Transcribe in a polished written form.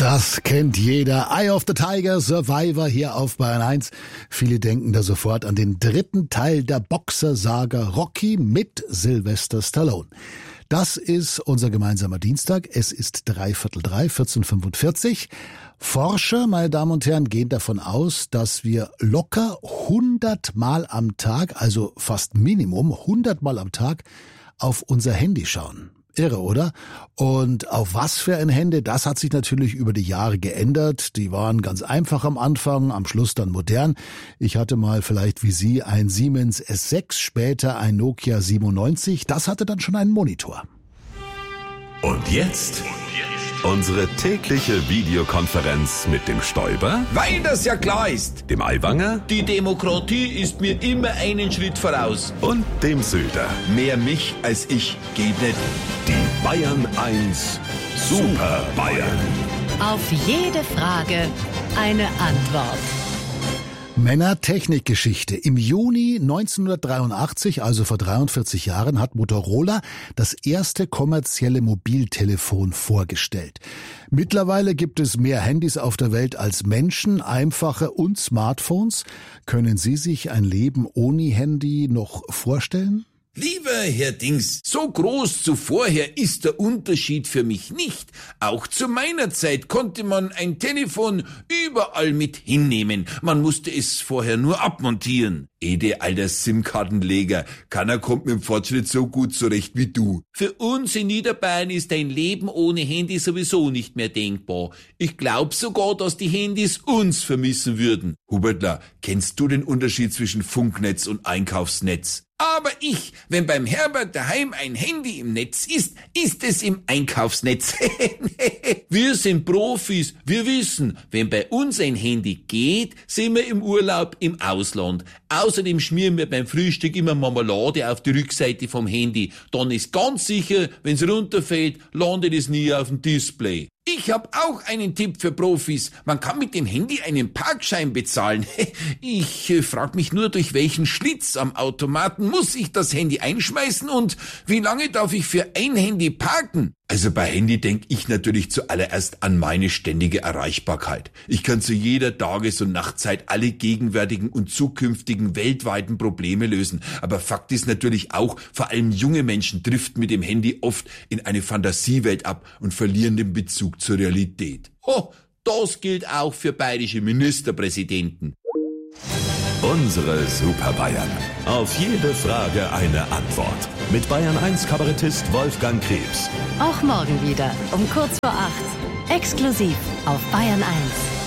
Das kennt jeder. Eye of the Tiger, Survivor hier auf Bayern 1. Viele denken da sofort an den dritten Teil der Boxersaga Rocky mit Sylvester Stallone. Das ist unser gemeinsamer Dienstag. Es ist 3:45, 14:45. Forscher, meine Damen und Herren, gehen davon aus, dass wir locker 100 Mal am Tag, also fast Minimum 100 Mal am Tag, auf unser Handy schauen. Irre, oder? Und auf was für ein Handy, das hat sich natürlich über die Jahre geändert. Die waren ganz einfach am Anfang, am Schluss dann modern. Ich hatte mal vielleicht wie Sie ein Siemens S6, später ein Nokia 97. Das hatte dann schon einen Monitor. Und jetzt unsere tägliche Videokonferenz mit dem Stoiber, weil das ja klar ist. dem Aiwanger Die Demokratie ist mir immer einen Schritt voraus. und dem Söder. Mehr mich als ich geht nicht. Die Bayern 1 Super Bayern. Auf jede Frage eine Antwort. Männer-Technik-Geschichte. Im Juni 1983, also vor 43 Jahren, hat Motorola das erste kommerzielle Mobiltelefon vorgestellt. Mittlerweile gibt es mehr Handys auf der Welt als Menschen, einfache und Smartphones. Können Sie sich ein Leben ohne Handy noch vorstellen? Lieber Herr Dings, so groß zuvorher ist der Unterschied für mich nicht. Auch zu meiner Zeit konnte man ein Telefon überall mit hinnehmen. Man musste es vorher nur abmontieren. Ede, alter SIM-Kartenleger, keiner kommt mit dem Fortschritt so gut zurecht wie du. Für uns in Niederbayern ist ein Leben ohne Handy sowieso nicht mehr denkbar. Ich glaub sogar, dass die Handys uns vermissen würden. Hubertler, kennst du den Unterschied zwischen Funknetz und Einkaufsnetz? Aber wenn beim Herbert daheim ein Handy im Netz ist, ist es im Einkaufsnetz. Wir sind Profis, wir wissen, wenn bei uns ein Handy geht, sind wir im Urlaub im Ausland. Außerdem schmieren wir beim Frühstück immer Marmelade auf die Rückseite vom Handy. Dann ist ganz sicher, wenn's runterfällt, landet es nie auf dem Display. Ich hab auch einen Tipp für Profis. Man kann mit dem Handy einen Parkschein bezahlen. Ich frag mich nur, durch welchen Schlitz am Automaten muss ich das Handy einschmeißen und wie lange darf ich für ein Handy parken? Also bei Handy denk ich natürlich zuallererst an meine ständige Erreichbarkeit. Ich kann zu jeder Tages- und Nachtzeit alle gegenwärtigen und zukünftigen weltweiten Probleme lösen. Aber Fakt ist natürlich auch, vor allem junge Menschen driften mit dem Handy oft in eine Fantasiewelt ab und verlieren den Bezug zur Realität. Das gilt auch für bayerische Ministerpräsidenten. Unsere Super Bayern. Auf jede Frage eine Antwort. Mit Bayern 1 Kabarettist Wolfgang Krebs. Auch morgen wieder um kurz vor 8. Exklusiv auf Bayern 1.